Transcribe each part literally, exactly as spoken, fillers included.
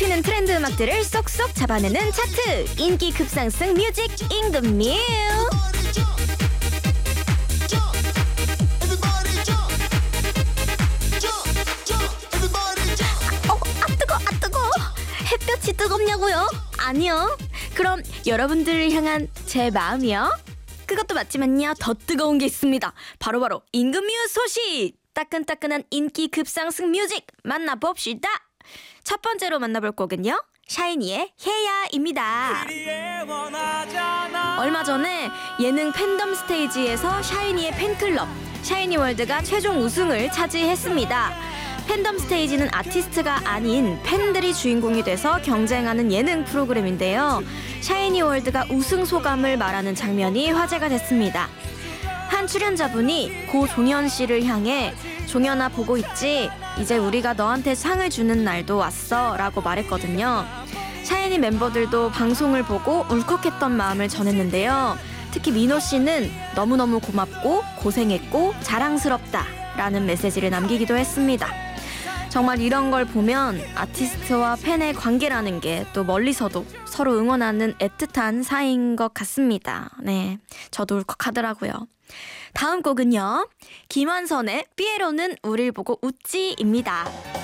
꽂히는 트렌드 음악들을 쏙쏙 잡아내는 차트, 인기 급상승 뮤직 임금뮤. 어, 아 뜨거, 아 뜨거. 햇볕이 뜨겁냐고요? 아니요. 그럼 여러분들을 향한 제 마음이요? 그것도 맞지만요, 더 뜨거운 게 있습니다. 바로바로 임금뮤 소식! 따끈따끈한 인기 급상승 뮤직 만나봅시다. 첫 번째로 만나볼 곡은요, 샤이니의 해야입니다. 얼마 전에 예능 팬덤 스테이지에서 샤이니의 팬클럽 샤이니월드가 최종 우승을 차지했습니다. 팬덤 스테이지는 아티스트가 아닌 팬들이 주인공이 돼서 경쟁하는 예능 프로그램인데요. 샤이니월드가 우승 소감을 말하는 장면이 화제가 됐습니다. 한 출연자분이 고 종현 씨를 향해 "종현아, 보고 있지? 이제 우리가 너한테 상을 주는 날도 왔어 라고 말했거든요. 샤이니 멤버들도 방송을 보고 울컥했던 마음을 전했는데요. 특히 민호 씨는 너무너무 고맙고 고생했고 자랑스럽다 라는 메시지를 남기기도 했습니다. 정말 이런 걸 보면 아티스트와 팬의 관계라는 게 또 멀리서도 서로 응원하는 애틋한 사이인 것 같습니다. 네, 저도 울컥하더라고요. 다음 곡은요, 김완선의 삐에로는 우릴 보고 웃지입니다.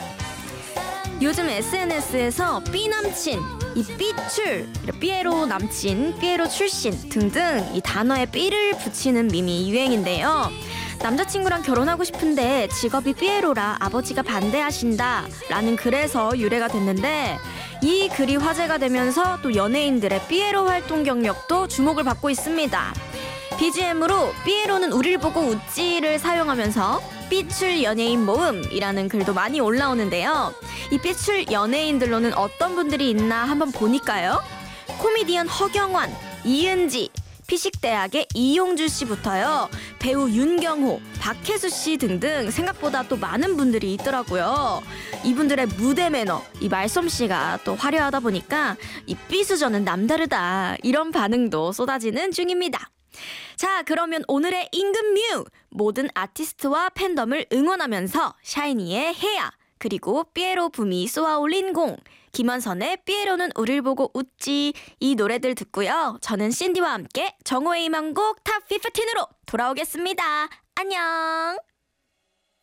요즘 에스엔에스에서 삐남친, 이 삐출, 삐에로 남친, 삐에로 출신 등등 이 단어에 삐를 붙이는 밈이 유행인데요. 남자친구랑 결혼하고 싶은데 직업이 삐에로라 아버지가 반대하신다 라는 글에서 유래가 됐는데, 이 글이 화제가 되면서 또 연예인들의 삐에로 활동 경력도 주목을 받고 있습니다. 비지엠으로 삐에로는 우릴 보고 웃지를 사용하면서 삐출 연예인 모음이라는 글도 많이 올라오는데요. 이 삐출 연예인들로는 어떤 분들이 있나 한번 보니까요. 코미디언 허경환, 이은지, 피식대학의 이용주 씨부터요, 배우 윤경호, 박혜수 씨 등등 생각보다 또 많은 분들이 있더라고요. 이분들의 무대 매너, 이 말솜씨가 또 화려하다 보니까 이 삐수저는 남다르다 이런 반응도 쏟아지는 중입니다. 자, 그러면 오늘의 임금뮤, 모든 아티스트와 팬덤을 응원하면서 샤이니의 해야, 그리고 삐에로 붐이 쏘아올린 공, 김원선의 삐에로는 우릴 보고 웃지, 이 노래들 듣고요, 저는 신디와 함께 정오의 희망곡 탑 십오로 돌아오겠습니다. 안녕.